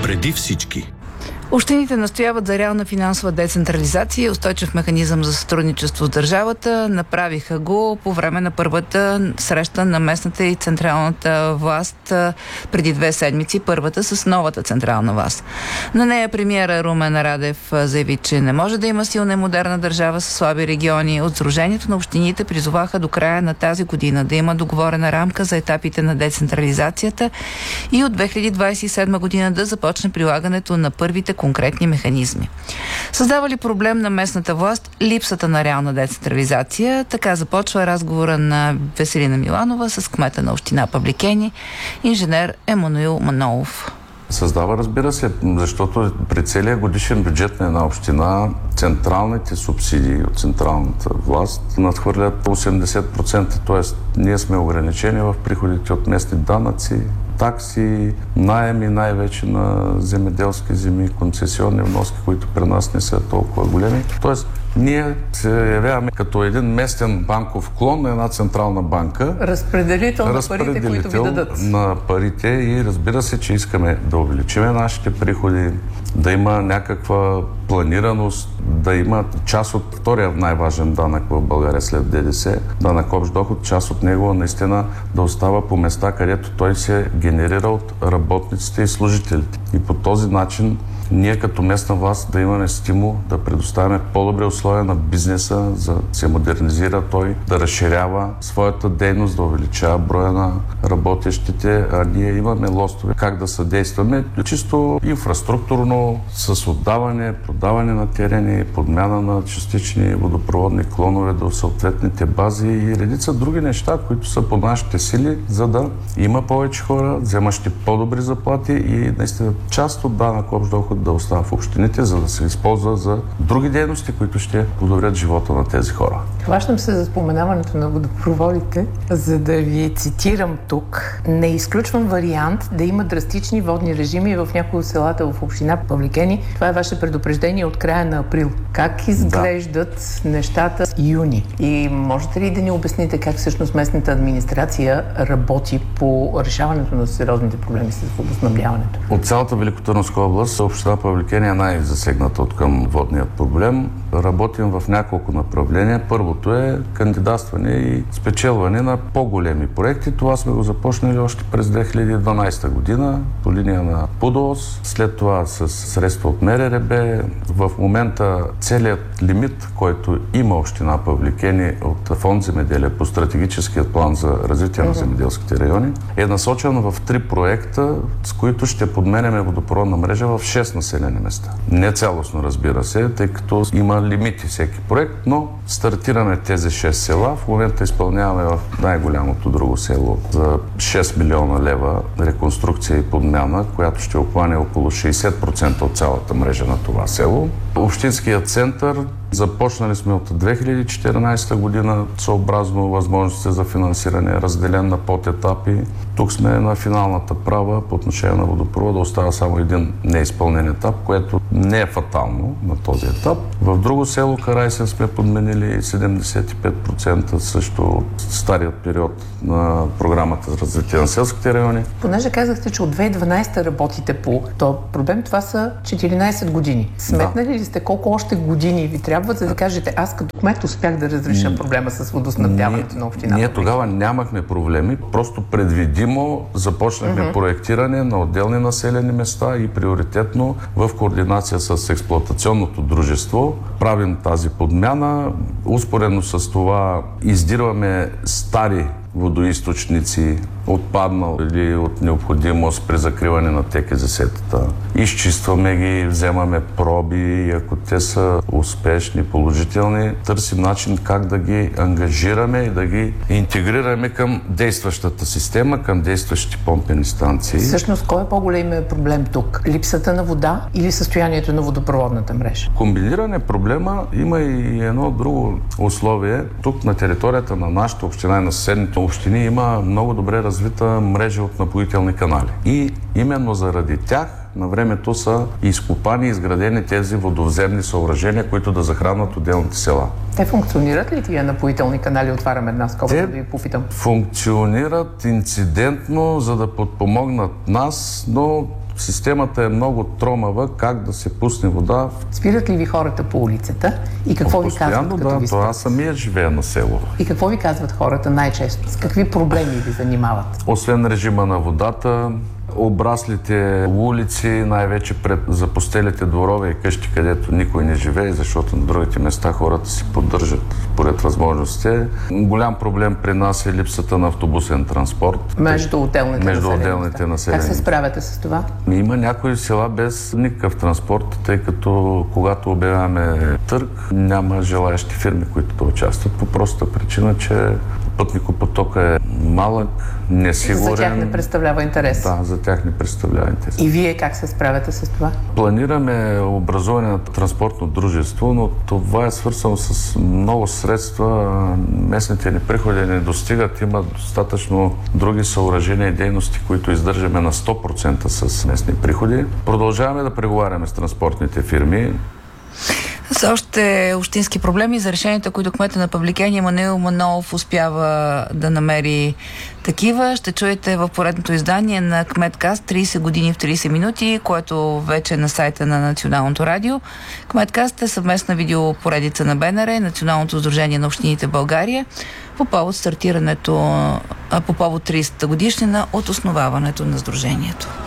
Преди всички. Общините настояват за реална финансова децентрализация и устойчив механизъм за сътрудничество с държавата. Направиха го по време на първата среща на местната и централната власт преди 2 седмици, първата с новата централна власт. На нея премиера Румен Радев заяви, че не може да има силна и модерна държава с слаби региони. От Сдружението на общините призоваха до края на тази година да има договорена рамка за етапите на децентрализацията и от 2027 година да започне прилагането на първите конкретни механизми. Създава ли проблем на местната власт липсата на реална децентрализация? Така започва разговора на Веселина Миланова с кмета на община Павликени, инженер Емануил Манолов. Създава, разбира се, защото при целия годишен бюджет на една община централните субсидии от централната власт надхвърлят 80%, т.е. ние сме ограничени в приходите от местни данъци, такси, наеми най-вече на земеделски земи, концесионни вноски, които при нас не са толкова големи. Тоест, ние се явяваме като един местен банков клон на една централна банка. Разпределител на парите, които ви дадат. На парите и разбира се, че искаме да увеличим нашите приходи, да има някаква планираност, да има част от втория най-важен данък в България след ДДС, данък общ доход, част от него наистина да остава по места, където той се генерира от работниците и служителите. И по този начин ние като местна власт да имаме стимул да предоставяме по-добри условия на бизнеса, за да се модернизира той, да разширява своята дейност, да увеличава броя на работещите, а ние имаме лостове как да съдействаме чисто инфраструктурно, с отдаване, продаване на терени, подмяна на частични водопроводни клонове до съответните бази и редица други неща, които са по нашите сили, за да има повече хора, вземащи по-добри заплати и наистина част от данък общ доход да остава в общините, за да се използва за други дейности, които ще подобрят живота на тези хора. Хващам се за споменаването на водопроводите, за да ви цитирам тук. Не изключвам вариант да има драстични водни режими в някои от селата в община Павликени. Това е ваше предупреждение от края на април. Как изглеждат нещата с юни? И можете ли да ни обясните как всъщност местната администрация работи по решаването на сериозните проблеми с водоснабдяването? От цялата Великотърновска област община Павликени е най-засегната от към водният проблем. Работим в няколко направления. Първото е кандидатстване и спечелване на по-големи проекти. Това сме го започнали още през 2012 година по линия на ПУДООС, след това с средства от МРРБ. В момента целият лимит, който има община Павликени от Фонд земеделие по стратегическият план за развитие на земеделските райони, е насочен в 3 проекта, с които ще подменяме водопроводна мрежа в 6 населени места. Не цялостно, разбира се, тъй като има лимити всеки проект, но стартираме тези 6 села. В момента изпълняваме в най-голямото друго село за 6 милиона лева реконструкция и подмяна, която ще обхване около 60% от цялата мрежа на това село. Общинският център започнали сме от 2014 година, съобразно възможностите за финансиране, разделен на подетапи. Тук сме на финалната права по отношение на водопровода. Остава само един неизпълнен етап, което не е фатално на този етап. В друго село Карайсен сме подменили 75% също от старият период на програмата за развитие на селските райони. Понеже казахте, че от 2012 работите по този проблем, това са 14 години. Сметнали ли сте колко още години ви трябва, за да кажете, аз като кмет успях да разреша проблема с водоснабдяването на общината? Ние тогава нямахме проблеми, просто предвидимо започнахме проектиране на отделни населени места и приоритетно в координация с експлоатационното дружество правим тази подмяна. Успоредно с това издирваме стари водоизточници, отпаднали от необходимост при закриване на ТКЗС-тата. Изчистваме ги, вземаме проби и ако те са успешни, положителни, търсим начин как да ги ангажираме и да ги интегрираме към действащата система, към действащите помпени станции. Всъщност, кой е по-големият проблем тук? Липсата на вода или състоянието на водопроводната мрежа? Комбиниране проблема има и едно друго условие. Тук на територията на нашата община и на съседните общини има много добре развита мрежа от напоителни канали. И именно заради тях на времето са изкопани и изградени тези водовземни съоръжения, които да захранват отделните села. Те функционират ли тия напоителни канали? Отварям една скоба, да ви попитам. Функционират инцидентно, за да подпомогнат нас, но Системата е много тромава как да се пусне вода. Спират ли ви хората по улицата и какво ви казват, като ви спят? Аз самия живея на село. И какво ви казват хората най-често? С какви проблеми ви занимават? Освен режима на водата, обраслите улици, най-вече пред запустелите дворове и къщи, където никой не живее, защото на другите места хората си поддържат според възможностите. Голям проблем при нас е липсата на автобусен транспорт. Между отделните населени. Как се справяте с това? Има някои села без никакъв транспорт, тъй като когато обявяваме търг, няма желаещи фирми, които да участват по простата причина, че пътникопотока е малък, несигурен. За тях не представлява интерес. Да, за тях не представлява интерес. И вие как се справяте с това? Планираме образуване на транспортно дружество, но това е свързано с много средства. Местните ни приходи не достигат. Има достатъчно други съоръжения и дейности, които издържаме на 100% с местни приходи. Продължаваме да преговаряме с транспортните фирми. За още общински проблеми, за решенията, които кмета на Павликени Емануил Манолов успява да намери такива, ще чуете в поредното издание на Кметкаст 30 години в 30 минути, което вече е на сайта на Националното радио. Кметкаст е съвместна видеопоредица на БНР и Националното сдружение на общините в България по повод 30-та годишнина от основаването на сдружението.